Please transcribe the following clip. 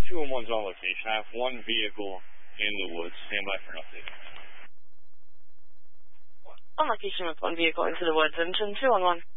211's on location. I have one vehicle in the woods. Stand by for an update. On location with one vehicle into the woods. Engine 211.